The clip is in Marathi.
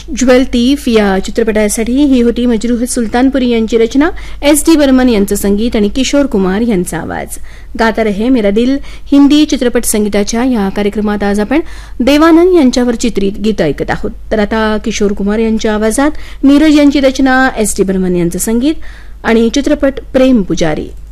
ज्वेल तीफ या चित्रपटासाठी ही होती मजरूह सुलतानपुरी यांची रचना, SD बर्मन यांचं संगीत आणि किशोर कुमार यांचा आवाज. गाता रहे मेरा दिल हिंदी चित्रपट संगीताच्या या कार्यक्रमात आज आपण देवानंद यांच्यावर चित्रित गीत ऐकत आहोत. तर आता किशोर कुमार यांच्या आवाजात नीरज यांची रचना, SD बर्मन यांचं संगीत आणि चित्रपट प्रेम पुजारी.